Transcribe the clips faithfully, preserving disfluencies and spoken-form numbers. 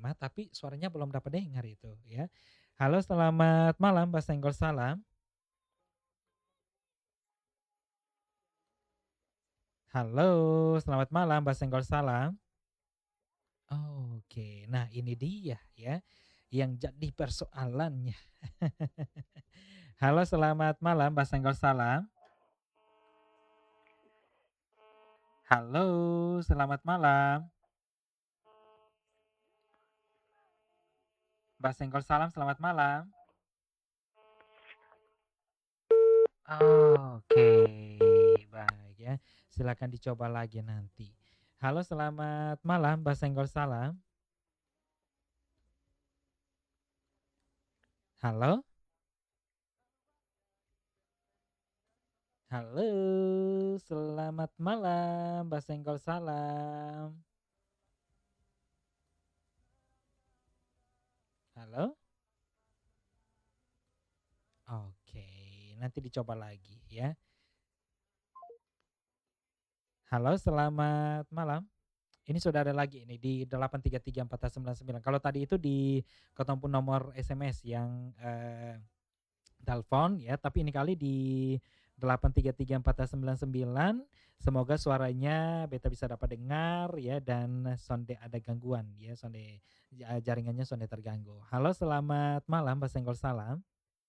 lama tapi suaranya belum dapat dengar itu ya. Halo, selamat malam Mbak Senggol Salam. Halo, selamat malam Mbak Senggol Salam. Oke, nah ini dia ya yang jadi persoalannya. Halo, selamat malam Mbak Senggol Salam. Halo, selamat malam. Mbak Senggol Salam, selamat malam. Oke, baik ya. Silakan dicoba lagi nanti. Halo, selamat malam Mbak Senggol Salam. Halo? Halo, selamat malam Mbak Senggol Salam. Halo? Oke, nanti dicoba lagi ya. Halo, selamat malam. Ini sudah ada lagi ini di delapan tiga tiga empat sembilan sembilan. Kalau tadi itu di ketemu nomor S M S yang eh, telepon ya, tapi ini kali di delapan tiga tiga empat sembilan sembilan. Semoga suaranya beta bisa dapat dengar ya dan sonde ada gangguan ya, sonde jaringannya sonde terganggu. Halo, selamat malam Mbak Senggol Salam.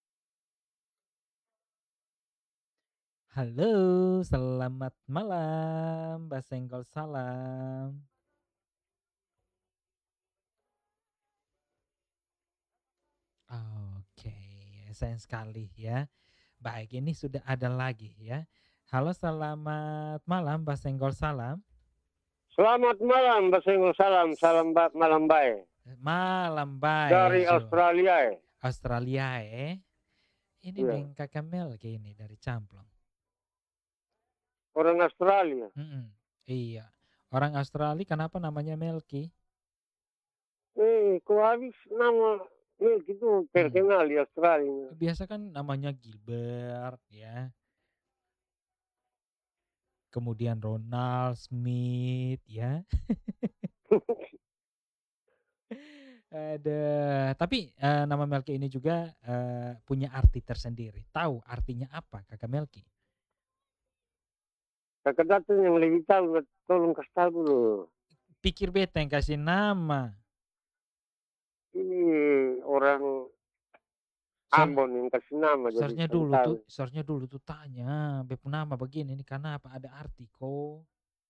Halo, selamat malam Mbak Senggol Salam. Oke, sayang sekali ya. Baik, ini sudah ada lagi ya. Halo, selamat malam Mbak Senggol Salam. Selamat malam Mbak Senggol Salam. Salam ba- malam baik. Malam baik. Dari Australia. Australia eh. Ini Ya. neng kakak Mel kayak ini dari Camplong. Orang Australia. Mm-mm. Iya. Orang Australia kenapa namanya Melki? Eh, kok habis nama Milk itu terkenal di Australia. Biasa kan namanya Gilbert ya. Kemudian Ronald Smith ya. Ada, tapi uh, nama Melki ini juga uh, punya arti tersendiri. Tahu artinya apa, Kakak Melki? Kakak datang yang lebih tahu, tolong kasih tahu dulu. Pikir beta yang kasih nama. Ini orang Ambon yang kasih nama. Source-nya jadi dulu tahu. tuh, source-nya dulu tuh tanya, bep nama begini ini karena apa ada arti kok.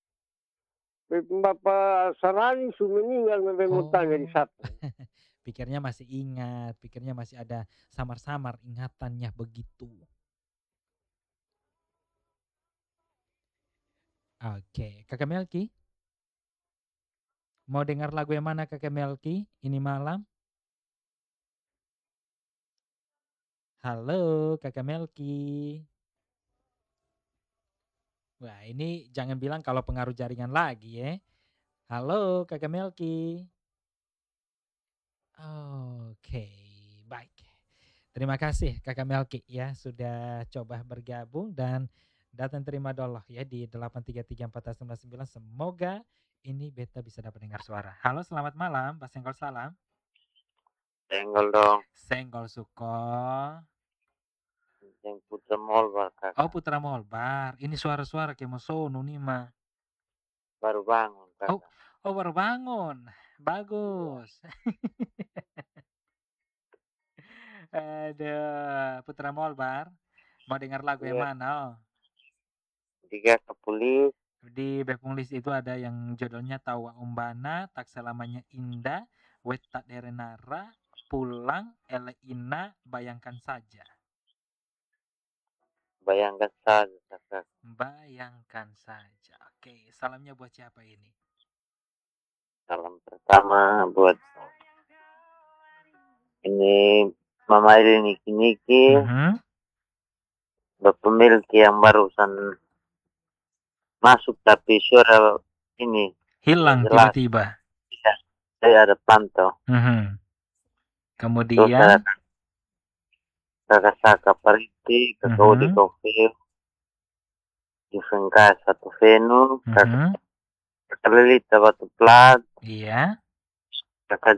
Bapak Sarani sudah meninggal, sampai mau tanya di satu. Pikirnya masih ingat, pikirnya masih ada samar-samar ingatannya begitu. Oke, Kakak Melki. Mau dengar lagu yang mana Kakak Melki ini malam? Halo, Kakak Melki. Wah, ini jangan bilang kalau pengaruh jaringan lagi ya. Halo, Kakak Melki. Oke, baik. Terima kasih Kakak Melki ya sudah coba bergabung dan datang terima doloh ya di delapan tiga tiga empat sembilan sembilan. Semoga ini beta bisa dapat dengar suara. Halo, selamat malam, Pak Senggol Salam. Senggol dong. Senggol Suko. Yang Putra Molbar, kakak. Oh, Putra Molbar. Ini suara-suara kayak mau sono nih mah. Baru bangun, kakak. Oh, oh baru bangun. Bagus. Ada Putra Molbar. Mau dengar lagu yang mana? Oh? Tiga Kepulis. Di Bepung List itu ada yang judulnya Tawa Umbana, Tak Selamanya Indah, Wetak Derenara, Pulang, Ele Ina, Bayangkan Saja. Bayangkan saja, kakak. Bayangkan saja. Oke, salamnya buat siapa ini? Salam pertama buat ini Mama Ili Niki Niki, Mm-hmm. Bapak Milki yang barusan masuk tapi suara ini hilang tiba-tiba. Ya, saya ada pantau. Mm-hmm. Kemudian kakak Saka Pariti, kakak mm-hmm. Udi Kofil, Jufengka Satu Venu, mm-hmm. kakak Lelita Batu Plat, iya, kakak